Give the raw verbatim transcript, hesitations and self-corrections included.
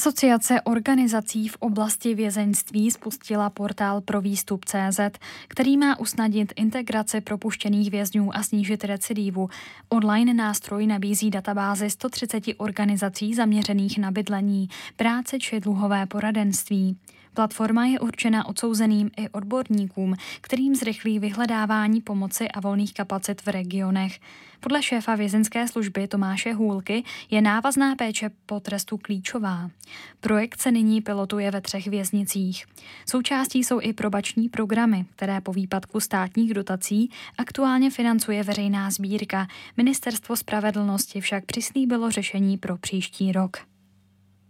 Asociace organizací v oblasti vězeňství spustila portál pro výstup tečka cé zet, který má usnadnit integraci propuštěných vězňů a snížit recidivu. Online nástroj nabízí databázi sto třicet organizací zaměřených na bydlení, práci či dluhové poradenství. Platforma je určena odsouzeným i odborníkům, kterým zrychlí vyhledávání pomoci a volných kapacit v regionech. Podle šéfa vězeňské služby Tomáše Hůlky je návazná péče po trestu klíčová. Projekt se nyní pilotuje ve třech věznicích. Součástí jsou i probační programy, které po výpadku státních dotací aktuálně financuje veřejná sbírka. Ministerstvo spravedlnosti však přislíbilo řešení pro příští rok.